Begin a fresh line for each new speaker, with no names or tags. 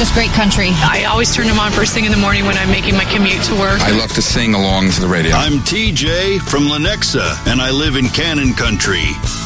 just great country.
I always turn them on first thing in the morning when I'm making my commute to work.
I love to sing along to the radio.
I'm TJ from Lenexa, and I live in Cannon Country.